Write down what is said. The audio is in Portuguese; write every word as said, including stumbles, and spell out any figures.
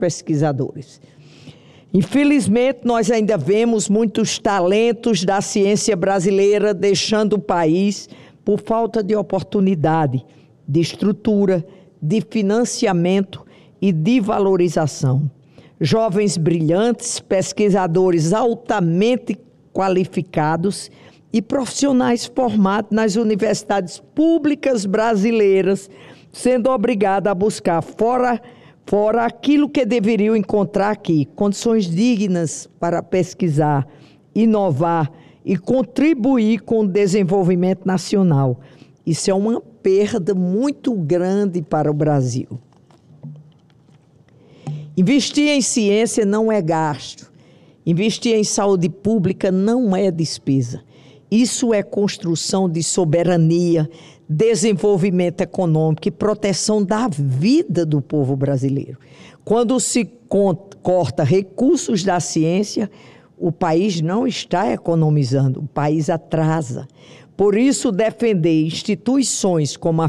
pesquisadores. Infelizmente, nós ainda vemos muitos talentos da ciência brasileira deixando o país por falta de oportunidade, de estrutura, de financiamento e de valorização. Jovens brilhantes, pesquisadores altamente qualificados e profissionais formados nas universidades públicas brasileiras, sendo obrigados a buscar fora, fora aquilo que deveriam encontrar aqui, condições dignas para pesquisar, inovar e contribuir com o desenvolvimento nacional. Isso é uma perda muito grande para o Brasil. Investir em ciência não é gasto. Investir em saúde pública não é despesa. Isso é construção de soberania, desenvolvimento econômico e proteção da vida do povo brasileiro. Quando se corta recursos da ciência, o país não está economizando, o país atrasa. Por isso, defender instituições como a